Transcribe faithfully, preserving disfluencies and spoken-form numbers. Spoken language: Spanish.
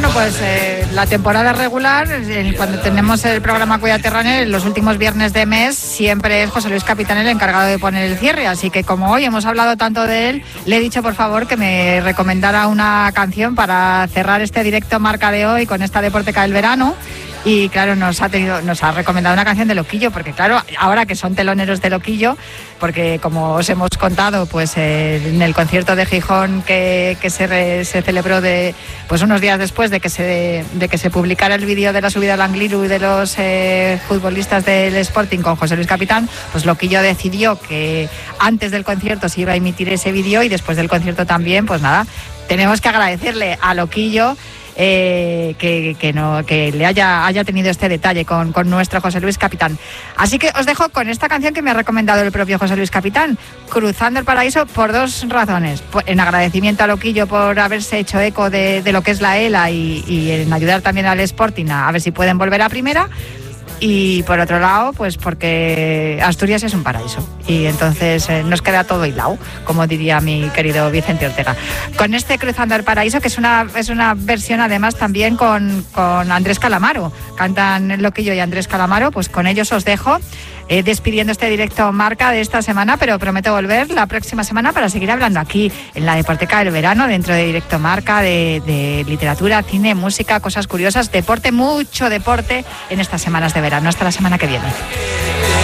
Bueno, pues eh, la temporada regular, eh, cuando tenemos el programa Cuídate Runner, los últimos viernes de mes, siempre es José Luis Capitán el encargado de poner el cierre. Así que como hoy hemos hablado tanto de él, le he dicho por favor que me recomendara una canción para cerrar este directo Marca de hoy con esta Deporteca del verano. Y claro, nos ha tenido, nos ha recomendado una canción de Loquillo, porque claro, ahora que son teloneros de Loquillo, porque como os hemos contado, pues eh, en el concierto de Gijón que, que se, re, se celebró de, pues unos días después de que se de que se publicara el vídeo de la subida al Angliru y de los eh, futbolistas del Sporting con José Luis Capitán, pues Loquillo decidió que antes del concierto se iba a emitir ese vídeo y después del concierto también, pues nada, tenemos que agradecerle a Loquillo Eh, que, que, no, que le haya, haya tenido este detalle con, con nuestro José Luis Capitán. Así que os dejo con esta canción que me ha recomendado el propio José Luis Capitán, Cruzando el Paraíso, por dos razones. En agradecimiento a Loquillo por haberse hecho eco de, de lo que es la E L A y, y en ayudar también al Sporting a, a ver si pueden volver a primera. Y por otro lado, pues porque Asturias es un paraíso y entonces eh, nos queda todo hilado, como diría mi querido Vicente Ortega. Con este Cruzando el Paraíso, que es una es una versión además también con, con Andrés Calamaro, cantan Loquillo y Andrés Calamaro, pues con ellos os dejo eh, despidiendo este directo Marca de esta semana, pero prometo volver la próxima semana para seguir hablando aquí en la Deporteca del verano, dentro de Directo Marca, de, de literatura, cine, música, cosas curiosas, deporte, mucho deporte en estas semanas de verano. Hasta la semana que viene.